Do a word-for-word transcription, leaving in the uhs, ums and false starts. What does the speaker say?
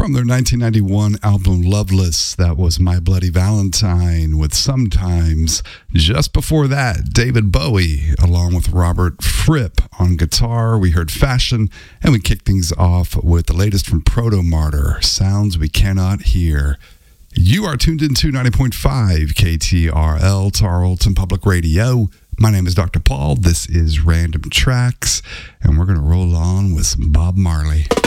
From their nineteen ninety-one album Loveless, that was My Bloody Valentine with Sometimes. Just before that, David Bowie, along with Robert Fripp on guitar. We heard Fashion, and we kicked things off with the latest from Proto Martyr, Sounds We Cannot Hear. You are tuned into ninety point five K T R L, Tarleton Public Radio. My name is Doctor Paul. This is Random Tracks, and we're going to roll on with some Bob Marley.